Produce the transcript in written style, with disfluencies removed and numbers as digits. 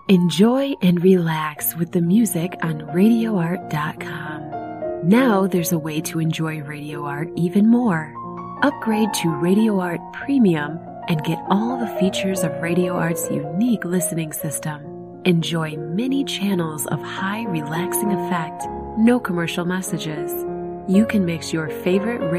Enjoy and relax with the music on RadioArt.com. Now there's a way to enjoy Radio Art even more. Upgrade to Radio Art Premium and get all the features of Radio Art's unique listening system. Enjoy many channels of high relaxing effect, no commercial messages. You can mix your favorite